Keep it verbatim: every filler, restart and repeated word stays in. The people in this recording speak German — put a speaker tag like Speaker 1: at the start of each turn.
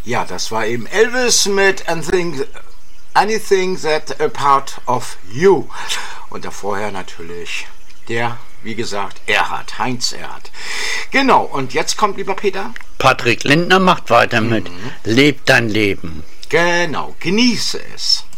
Speaker 1: Ja, das war eben Elvis mit Anything, anything That a Part of You. Und davorher natürlich der, wie gesagt, Erhard, Heinz Erhardt. Genau, und jetzt kommt, lieber Peter.
Speaker 2: Patrick Lindner macht weiter mit
Speaker 1: Mhm.
Speaker 2: Leb dein Leben.
Speaker 1: Genau, genieße es.